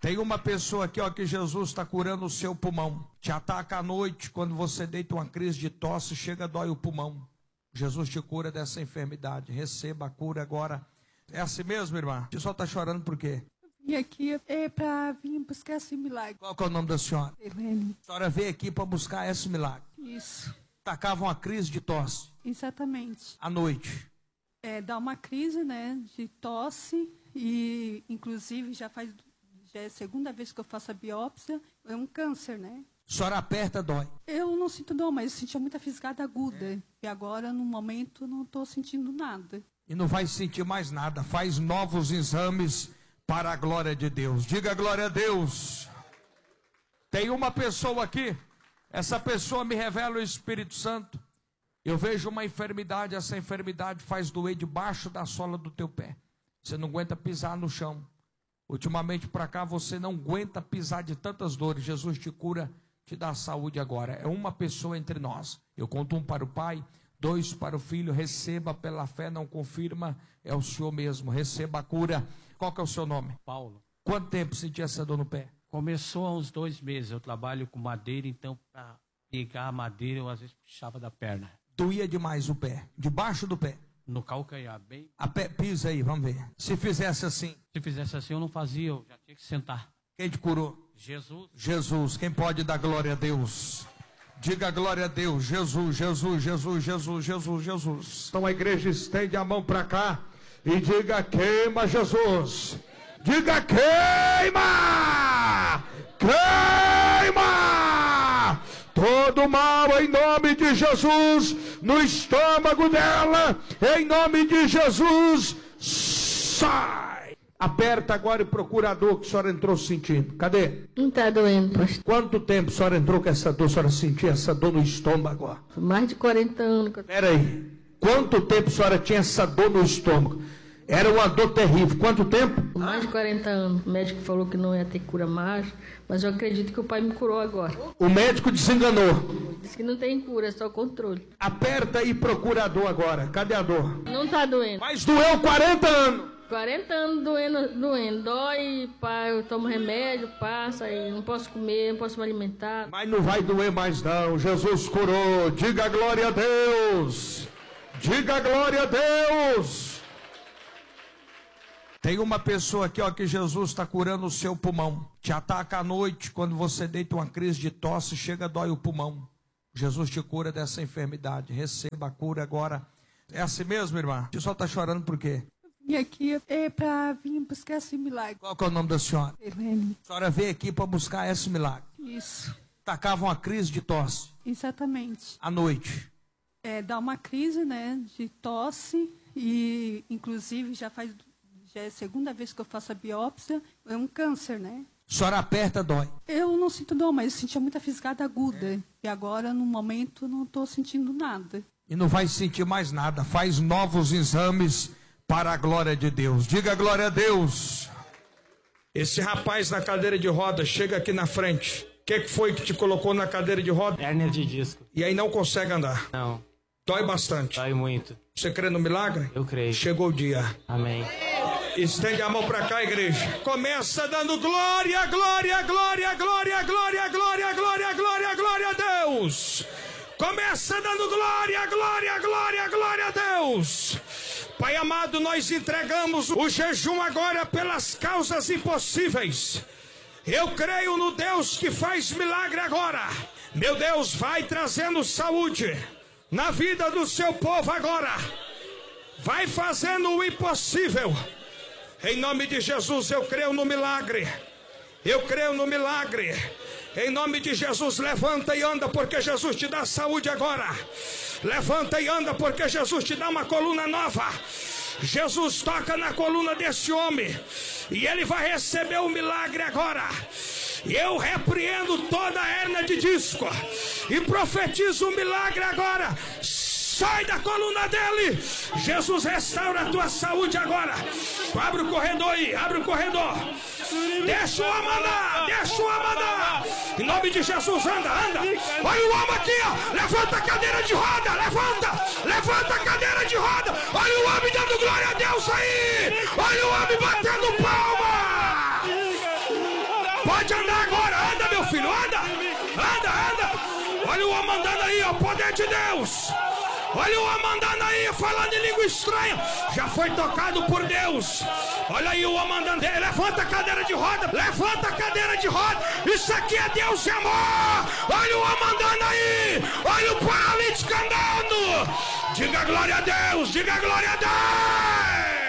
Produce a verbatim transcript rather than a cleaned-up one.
Tem uma pessoa aqui, ó, que Jesus está curando o seu pulmão. Te ataca à noite, quando você deita uma crise de tosse, chega, dói o pulmão. Jesus te cura dessa enfermidade. Receba a cura agora. É assim mesmo, irmã? O pessoal está chorando por quê? E aqui é para vir buscar esse milagre. Qual que é o nome da senhora? Helene. A senhora veio aqui para buscar esse milagre. Isso. Tacava uma crise de tosse. Exatamente. À noite. É, dá uma crise, né, de tosse e, inclusive, já faz, já é a segunda vez que eu faço a biópsia, é um câncer, né? A senhora aperta, dói? Eu não sinto dor, mas eu sentia muita fisgada aguda. É. E agora, no momento, não estou sentindo nada. E não vai sentir mais nada. Faz novos exames para a glória de Deus. Diga glória a Deus. Tem uma pessoa aqui. Essa pessoa me revela o Espírito Santo. Eu vejo uma enfermidade. Essa enfermidade faz doer debaixo da sola do teu pé. Você não aguenta pisar no chão. Ultimamente para cá você não aguenta pisar de tantas dores. Jesus te cura, te dá saúde agora. É uma pessoa entre nós. Eu conto um para o Pai, dois para o Filho. Receba pela fé, não confirma. É o Senhor mesmo. Receba a cura. Qual que é o seu nome? Paulo. Quanto tempo sentia essa dor no pé? Começou há uns dois meses. Eu trabalho com madeira, então para pegar a madeira eu às vezes puxava da perna. Doía demais o pé, debaixo do pé. No calcanhar, bem. A pé, pisa aí, vamos ver. Se fizesse assim. Se fizesse assim eu não fazia, eu já tinha que sentar. Quem te curou? Jesus. Jesus. Quem pode dar glória a Deus? Diga glória a Deus. Jesus, Jesus, Jesus, Jesus, Jesus, Jesus. Então a igreja estende a mão para cá e diga: queima, Jesus. Diga: queima! Queima! Todo mal em nome de Jesus no estômago dela, em nome de Jesus, sai! Aperta agora e procura a dor que a senhora entrou sentindo. Cadê? Não está doendo, pastor. Quanto tempo a senhora entrou com essa dor? A senhora sentia essa dor no estômago? Ó? Mais de quarenta anos. Espera aí. Quanto tempo a senhora tinha essa dor no estômago? Era uma dor terrível. Quanto tempo? Mais de quarenta anos. O médico falou que não ia ter cura mais, mas eu acredito que o pai me curou agora. O médico desenganou. Disse que não tem cura, é só controle. Aperta e procura a dor agora. Cadê a dor? Não está doendo. Mas doeu quarenta anos. quarenta anos doendo, doendo. Dói, pai, eu tomo remédio, passa, e não posso comer, não posso me alimentar. Mas não vai doer mais não. Jesus curou. Diga glória a Deus. Diga glória a Deus. Tem uma pessoa aqui, ó, que Jesus está curando o seu pulmão. Te ataca à noite, quando você deita uma crise de tosse, chega, dói o pulmão. Jesus te cura dessa enfermidade. Receba a cura agora. É assim mesmo, irmã? O pessoal está chorando por quê? E aqui é para vir buscar esse milagre. Qual que é o nome da senhora? Helene. A senhora veio aqui para buscar esse milagre. Isso. Tacava uma crise de tosse. Exatamente. À noite. É, dá uma crise, né, de tosse e, inclusive, já faz... Já é a segunda vez que eu faço a biópsia, é um câncer, né? A senhora aperta, dói? Eu não sinto dor, mas eu sentia muita fisgada aguda. É. E agora, no momento, não estou sentindo nada. E não vai sentir mais nada. Faz novos exames para a glória de Deus. Diga glória a Deus. Esse rapaz na cadeira de roda, chega aqui na frente. O que, que foi que te colocou na cadeira de roda? Hérnia de disco. E aí não consegue andar? Não. Dói bastante? Dói muito. Você crê no milagre? Eu creio. Chegou o dia. Amém. Estende a mão para cá, igreja. Começa dando glória, glória, glória, glória, glória, glória, glória, glória, glória a Deus. Começa dando glória, glória, glória, glória a Deus. Pai amado, nós entregamos o jejum agora pelas causas impossíveis. Eu creio no Deus que faz milagre agora. Meu Deus, vai trazendo saúde na vida do seu povo agora. Vai fazendo o impossível. Em nome de Jesus, eu creio no milagre. Eu creio no milagre. Em nome de Jesus, levanta e anda, porque Jesus te dá saúde agora. Levanta e anda, porque Jesus te dá uma coluna nova. Jesus toca na coluna desse homem e ele vai receber o milagre agora. Eu repreendo toda a hérnia de disco e profetizo o milagre agora. Sai da coluna dele. Jesus restaura a tua saúde agora. Abre o corredor aí, abre o corredor. Deixa o homem andar, deixa o homem andar. Em nome de Jesus, anda, anda. Olha o homem aqui, ó. Levanta a cadeira de roda, levanta. Levanta a cadeira de roda. Olha o homem dando glória a Deus aí. Olha o homem batendo palma. Pode andar agora. Anda, meu filho, anda. Anda, anda. Olha o homem andando aí, ó, poder de Deus. Olha o homem andando aí, falando em língua estranha. Já foi tocado por Deus. Olha aí o homem andando. Levanta a cadeira de roda. Levanta a cadeira de roda. Isso aqui é Deus de amor. Olha o homem andando aí. Olha o paralítico andando. Diga glória a Deus. Diga glória a Deus.